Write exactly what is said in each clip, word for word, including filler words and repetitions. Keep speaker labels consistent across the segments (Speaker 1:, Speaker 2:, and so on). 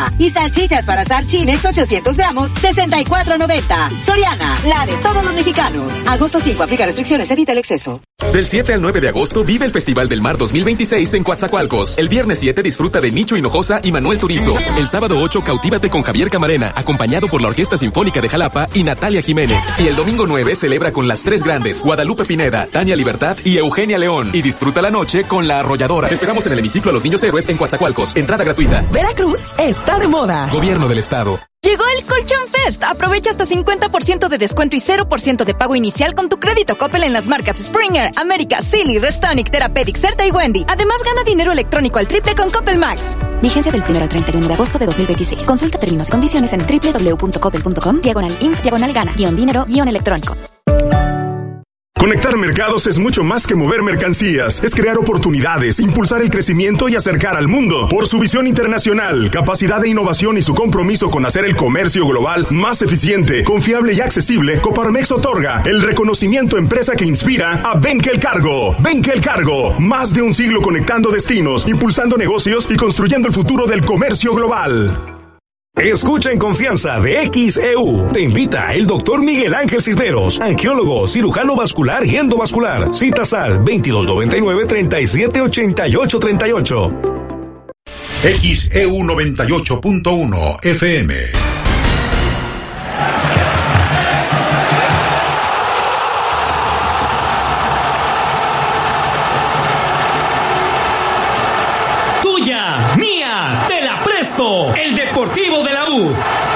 Speaker 1: noventa. Y salchichas para asar Chinex ochocientos gramos, sesenta y cuatro noventa. Soriana, la de todos los mexicanos. Agosto cinco, aplica restricciones, evita el exceso.
Speaker 2: Del siete al nueve de agosto vive el Festival del Mar dos mil veintiséis en Coatzacoalcos. El viernes siete disfruta de Nicho Hinojosa y Manuel Turizo. El sábado ocho cautívate con Javier Camarena, acompañado por la Orquesta Sinfónica de Jalapa y Natalia Jiménez. Y el domingo nueve celebra con las tres grandes, Guadalupe Pineda, Tania Libertad y Eugenia León. Y disfruta la noche con La Arrolladora. Te esperamos en el hemiciclo a los Niños Héroes en Coatzacoalcos. Entrada gratuita.
Speaker 3: Veracruz está de moda.
Speaker 2: Gobierno del Estado.
Speaker 4: Llegó el Colchón Fest. Aprovecha hasta cincuenta por ciento de descuento y cero por ciento de pago inicial con tu crédito Coppel en las marcas Springer, América, Silly, Restonic, Therapeutic, Certa y Wendy. Además, gana dinero electrónico al triple con Coppel Max.
Speaker 5: Vigencia del primero al treinta y uno de agosto de dos mil veintiséis. Consulta términos y condiciones en doble u doble u doble u punto coppel punto com, diagonal inf, diagonal gana, guión dinero, guión electrónico.
Speaker 6: Conectar mercados es mucho más que mover mercancías, es crear oportunidades, impulsar el crecimiento y acercar al mundo. Por su visión internacional, capacidad de innovación y su compromiso con hacer el comercio global más eficiente, confiable y accesible, Coparmex otorga el reconocimiento empresa que inspira a Benkel Cargo. Benkel Cargo, más de un siglo conectando destinos, impulsando negocios y construyendo el futuro del comercio global.
Speaker 7: Escucha en confianza de X E U. Te invita el doctor Miguel Ángel Cisneros, angiólogo, cirujano vascular y endovascular. Citas al veintidós noventa y nueve, treinta y siete, ochenta y ocho, treinta y ocho.
Speaker 8: X E U noventa y ocho punto uno F M.
Speaker 9: Tuya, mía, te la presto. El Deportivo de la U.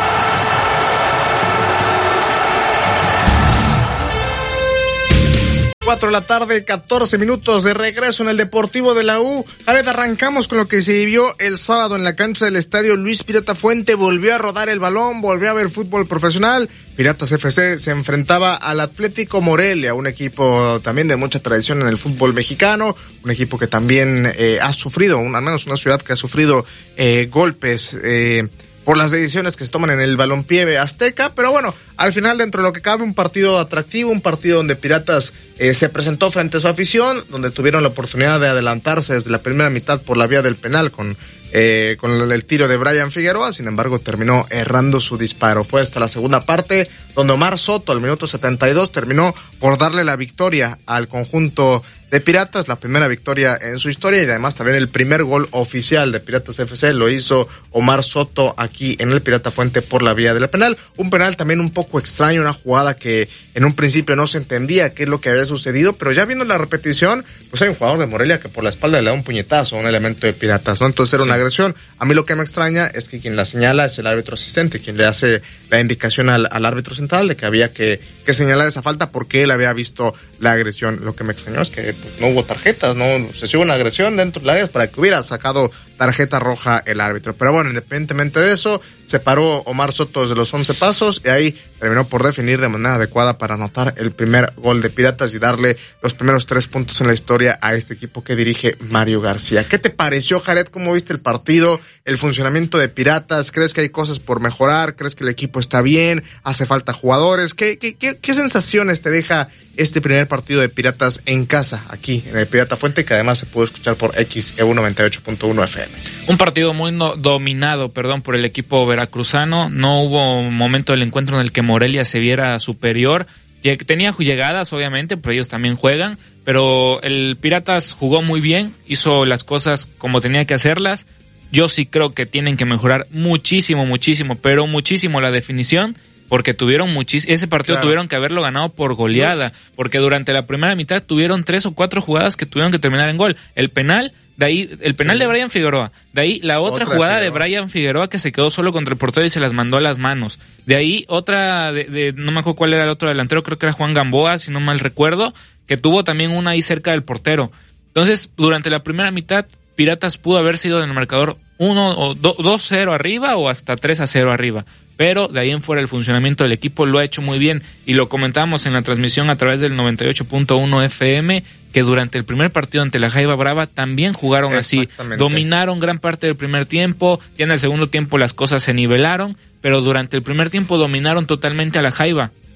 Speaker 10: Cuatro de la tarde, catorce minutos de regreso en el Deportivo de la U. Jared, arrancamos con lo que se vivió el sábado en la cancha del estadio Luis Pirata Fuente. Volvió a rodar el balón, volvió a ver fútbol profesional. Piratas F C se enfrentaba al Atlético Morelia, un equipo también de mucha tradición en el fútbol mexicano, un equipo que también eh, ha sufrido, un, al menos una ciudad que ha sufrido eh, golpes eh, por las decisiones que se toman en el balompié azteca, pero bueno, al final dentro de lo que cabe un partido atractivo, un partido donde Piratas eh, se presentó frente a su afición, donde tuvieron la oportunidad de adelantarse desde la primera mitad por la vía del penal con eh, con el, el tiro de Brian Figueroa, sin embargo terminó errando su disparo. Fue hasta la segunda parte donde Omar Soto al minuto setenta y dos terminó por darle la victoria al conjunto de Piratas, la primera victoria en su historia y además también el primer gol oficial de Piratas F C lo hizo Omar Soto aquí en el Pirata Fuente por la vía del penal. Un penal también un poco extraño, una jugada que en un principio no se entendía qué es lo que había sucedido, pero ya viendo la repetición, pues hay un jugador de Morelia que por la espalda le da un puñetazo a un elemento de Piratas, ¿no? Entonces era una agresión. A mí lo que me extraña es que quien la señala es el árbitro asistente, quien le hace la indicación al, al árbitro central de que había que, que señalar esa falta porque él había visto la agresión. Lo que me extrañó es que pues, no hubo tarjetas, no se hizo una agresión dentro del área para que hubiera sacado tarjeta roja el árbitro. Pero bueno, independientemente de eso, se paró Omar Soto desde los once pasos y ahí terminó por definir de manera adecuada para anotar el primer gol de Piratas y darle los primeros tres puntos en la historia a este equipo que dirige Mario García. ¿Qué te pareció, Jared? ¿Cómo viste el partido? ¿El funcionamiento de Piratas? ¿Crees que hay cosas por mejorar? ¿Crees que el equipo está bien? ¿Hace falta jugadores? ¿Qué, qué, qué, qué sensaciones te deja este primer partido de Piratas en casa, aquí en el Pirata Fuente, que además se pudo escuchar por X E U noventa y ocho punto uno F M?
Speaker 11: Un partido muy no, dominado, perdón, por el equipo veracruzano. No hubo un momento del encuentro en el que Morelia se viera superior. Tenía llegadas, obviamente, pero ellos también juegan, pero el Piratas jugó muy bien, hizo las cosas como tenía que hacerlas. Yo sí creo que tienen que mejorar muchísimo, muchísimo, pero muchísimo la definición, porque tuvieron muchísimo, ese partido claro. Tuvieron que haberlo ganado por goleada, porque durante la primera mitad tuvieron tres o cuatro jugadas que tuvieron que terminar en gol. El penal, de ahí, el penal sí. de Brian Figueroa, de ahí la otra, otra jugada Figueroa. de Brian Figueroa que se quedó solo contra el portero y se las mandó a las manos. De ahí otra, de, de no me acuerdo cuál era el otro delantero, creo que era Juan Gamboa, si no mal recuerdo, que tuvo también una ahí cerca del portero. Entonces, durante la primera mitad, Piratas pudo haber sido en el marcador uno o dos cero arriba o hasta tres a cero arriba. Pero de ahí en fuera el funcionamiento del equipo lo ha hecho muy bien y lo comentamos en la transmisión a través del noventa y ocho punto uno F M, que durante el primer partido ante la Jaiba Brava también jugaron así, dominaron gran parte del primer tiempo, ya en el segundo tiempo las cosas se nivelaron, pero durante el primer tiempo dominaron totalmente a la Jaiba.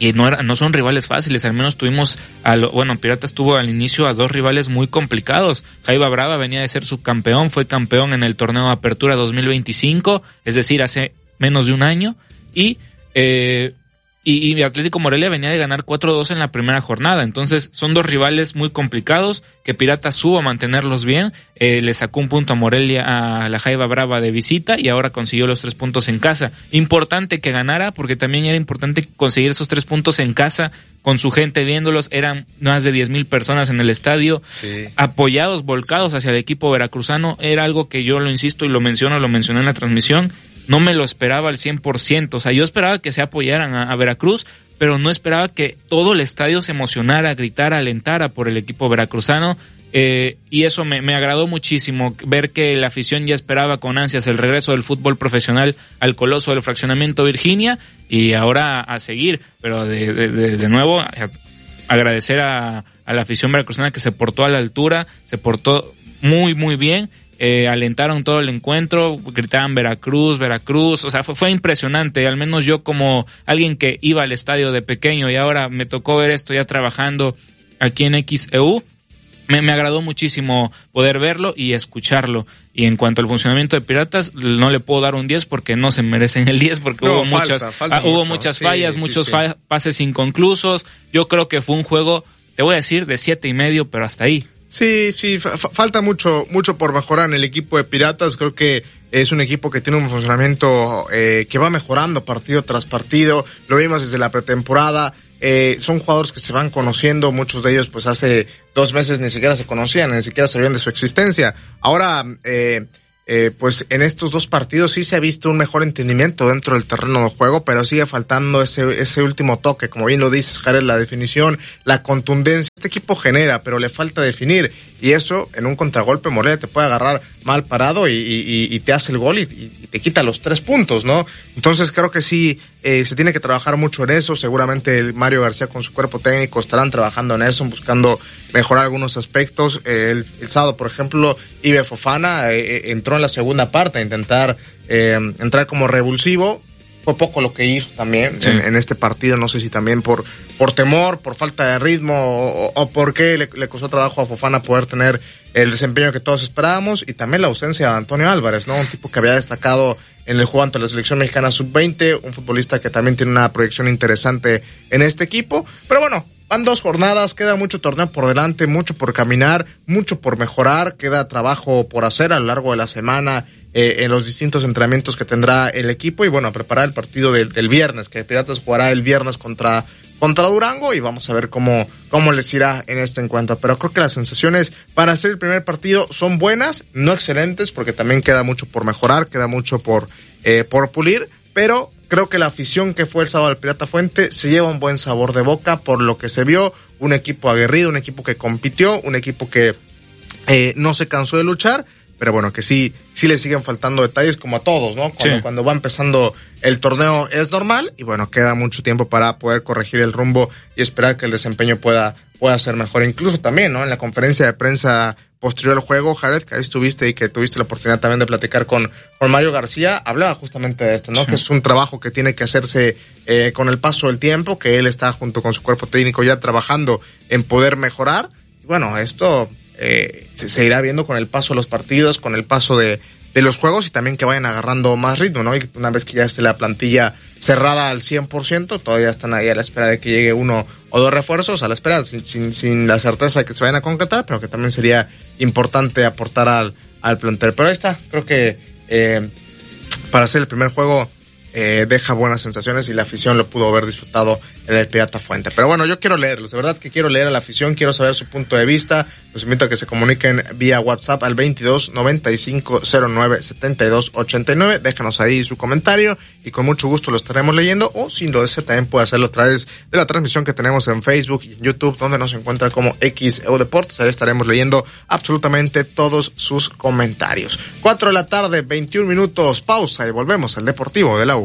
Speaker 11: y no era, no son rivales fáciles, al menos tuvimos, a lo, bueno, Piratas tuvo al inicio a dos rivales muy complicados. Jaiba Brava venía de ser subcampeón, fue campeón en el torneo Apertura dos mil veinticinco, es decir, hace menos de un año, y eh, Y, y Atlético Morelia venía de ganar cuatro dos en la primera jornada. Entonces son dos rivales muy complicados que Piratas supo a mantenerlos bien. Eh, le sacó un punto a Morelia, a la Jaiba Brava de visita, y ahora consiguió los tres puntos en casa. Importante que ganara, porque también era importante conseguir esos tres puntos en casa con su gente viéndolos. Eran más de diez mil personas en el estadio, sí, apoyados, volcados hacia el equipo veracruzano. Era algo que yo lo insisto y lo menciono, lo mencioné en la transmisión. No me lo esperaba al cien por ciento, o sea, yo esperaba que se apoyaran a, a Veracruz, pero no esperaba que todo el estadio se emocionara, gritara, alentara por el equipo veracruzano, eh, y eso me, me agradó muchísimo, ver que la afición ya esperaba con ansias el regreso del fútbol profesional al Coloso del Fraccionamiento Virginia, y ahora a, a seguir, pero de, de, de, de nuevo, a, agradecer a, a la afición veracruzana que se portó a la altura, se portó muy, muy bien. Eh, alentaron todo el encuentro, gritaban Veracruz, Veracruz, o sea, fue, fue impresionante, al menos yo como alguien que iba al estadio de pequeño y ahora me tocó ver esto ya trabajando aquí en X E U, me, me agradó muchísimo poder verlo y escucharlo. Y en cuanto al funcionamiento de Piratas, no le puedo dar un diez porque no se merecen el diez, porque no, hubo falta, muchas falta ah, hubo mucho. muchas sí, fallas, sí, muchos sí. Fa- pases inconclusos. Yo creo que fue un juego, te voy a decir, de siete y medio, pero hasta ahí.
Speaker 10: Sí, sí, fa- falta mucho mucho por mejorar en el equipo de Piratas. Creo que es un equipo que tiene un funcionamiento eh, que va mejorando partido tras partido. Lo vimos desde la pretemporada. Eh, son jugadores que se van conociendo. Muchos de ellos pues hace dos meses ni siquiera se conocían, ni siquiera sabían de su existencia. Ahora, eh, eh, pues en estos dos partidos sí se ha visto un mejor entendimiento dentro del terreno de juego, pero sigue faltando ese ese último toque, como bien lo dices, Jared, la definición, la contundencia. Este equipo genera, pero le falta definir, y eso en un contragolpe Morelia te puede agarrar mal parado y, y, y te hace el gol y, y te quita los tres puntos, ¿no? Entonces creo que sí, eh, se tiene que trabajar mucho en eso. Seguramente el Mario García con su cuerpo técnico estarán trabajando en eso, buscando mejorar algunos aspectos. Eh, el, el sábado, por ejemplo, Ibe Fofana eh, entró en la segunda parte a intentar eh, entrar como revulsivo. Fue poco lo que hizo también sí. en, en este partido, no sé si también por por temor, por falta de ritmo o, o por qué le, le costó trabajo a Fofana poder tener el desempeño que todos esperábamos, y también la ausencia de Antonio Álvarez, ¿no? Un tipo que había destacado en el juego ante la selección mexicana sub veinte, un futbolista que también tiene una proyección interesante en este equipo, pero bueno, van dos jornadas, queda mucho torneo por delante, mucho por caminar, mucho por mejorar, queda trabajo por hacer a lo largo de la semana eh, en los distintos entrenamientos que tendrá el equipo, y bueno, a preparar el partido del, del viernes, que Piratas jugará el viernes contra contra Durango, y vamos a ver cómo cómo les irá en este encuentro. Pero creo que las sensaciones para hacer el primer partido son buenas, no excelentes, porque también queda mucho por mejorar, queda mucho por eh, por pulir, pero creo que la afición que fue el sábado al Pirata Fuente se lleva un buen sabor de boca por lo que se vio, un equipo aguerrido, un equipo que compitió, un equipo que eh, no se cansó de luchar, pero bueno, que sí sí le siguen faltando detalles, como a todos, ¿no? Cuando, sí. cuando va empezando el torneo es normal, y bueno, queda mucho tiempo para poder corregir el rumbo y esperar que el desempeño pueda pueda ser mejor. Incluso también, ¿no? En la conferencia de prensa posterior al juego, Jared, que ahí estuviste y que tuviste la oportunidad también de platicar con, con Mario García, hablaba justamente de esto, ¿no? Sí. Que es un trabajo que tiene que hacerse eh, con el paso del tiempo, que él está junto con su cuerpo técnico ya trabajando en poder mejorar. Y bueno, esto eh, se, se irá viendo con el paso de los partidos, con el paso de, de los juegos, y también que vayan agarrando más ritmo, ¿no? Y una vez que ya esté la plantilla cerrada al cien por ciento, todavía están ahí a la espera de que llegue uno o dos refuerzos, a la espera, sin, sin, sin la certeza de que se vayan a concretar, pero que también sería importante aportar al, al plantel. Pero ahí está, creo que eh, para hacer el primer juego eh, deja buenas sensaciones, y la afición lo pudo haber disfrutado en el Pirata Fuente. Pero bueno, yo quiero leerlos, de verdad que quiero leer a la afición, quiero saber su punto de vista. Los invito a que se comuniquen vía WhatsApp al veintidós noventa y cinco cero nueve setenta y dos ochenta y nueve. Déjanos ahí su comentario y con mucho gusto lo estaremos leyendo, o si lo desea también puede hacerlo a través de la transmisión que tenemos en Facebook y en YouTube, donde nos encuentra como X E U Deportes. Ahí estaremos leyendo absolutamente todos sus comentarios. Cuatro de la tarde, veintiún minutos, pausa, y volvemos al Deportivo de la U.